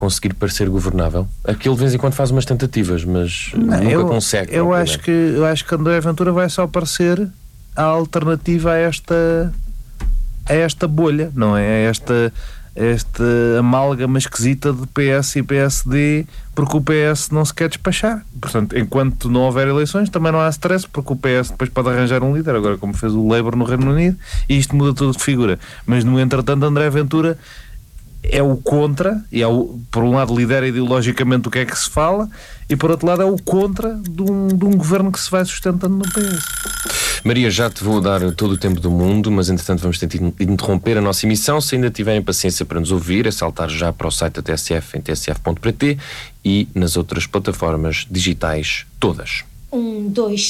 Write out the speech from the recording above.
conseguir parecer governável? Aquilo de vez em quando faz umas tentativas, mas nunca consegue. Eu acho que André Ventura vai só parecer a alternativa a esta bolha, não é? Esta amálgama esquisita de PS e PSD, porque o PS não se quer despachar. Portanto, enquanto não houver eleições, também não há stress, porque o PS depois pode arranjar um líder, agora como fez o Labour no Reino Unido, e isto muda tudo de figura. Mas, no entretanto, André Ventura é o contra, e por um lado lidera ideologicamente o que é que se fala, e por outro lado é o contra de um governo que se vai sustentando no PS. Maria, já te vou dar todo o tempo do mundo, mas entretanto vamos tentar interromper a nossa emissão. Se ainda tiverem paciência para nos ouvir, é saltar já para o site da TSF em tsf.pt e nas outras plataformas digitais todas. 1, 2,